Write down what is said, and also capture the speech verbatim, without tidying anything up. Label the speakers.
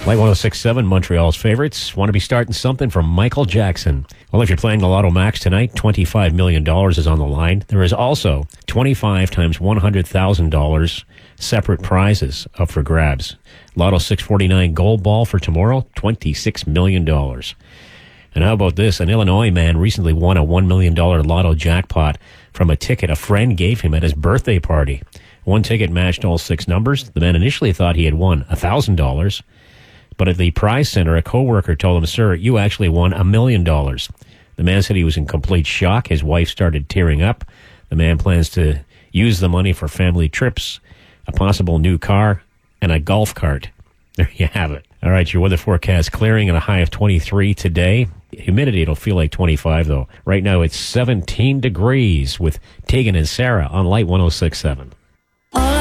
Speaker 1: Light one oh six point seven, Montreal's favorites. Want to be starting something from Michael Jackson. Well, if you're playing the Lotto Max tonight, twenty-five million dollars is on the line. There is also twenty-five times one hundred thousand dollars separate prizes up for grabs. Lotto six forty-nine Gold Ball for tomorrow, twenty-six million dollars. And how about this? An Illinois man recently won a one million dollars Lotto jackpot from a ticket a friend gave him at his birthday party. One ticket matched all six numbers. The man initially thought he had won one thousand dollars. But at the prize center, a coworker told him, "Sir, you actually won a million dollars." The man said he was in complete shock. His wife started tearing up. The man plans to use the money for family trips, a possible new car, and a golf cart. There you have it. All right, your weather forecast clearing at a high of twenty-three today. Humidity, it'll feel like twenty-five, though. Right now, it's seventeen degrees with Tegan and Sarah on Light one oh six point seven.